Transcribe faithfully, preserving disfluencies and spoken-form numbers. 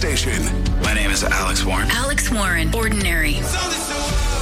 station. My name is Alex Warren. Alex Warren, Ordinary. So this